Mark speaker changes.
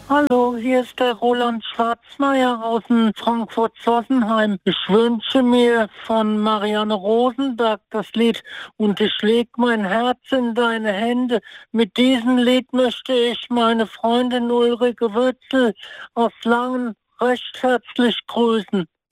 Speaker 1: Hallo, hier ist der Roland Schwarzmeier aus dem Frankfurt-Sossenheim. Ich wünsche mir von Marianne Rosenberg das Lied Und ich leg mein Herz in deine Hände. Mit diesem Lied möchte ich meine Freundin Ulrike Wützel aus Langen recht herzlich grüßen.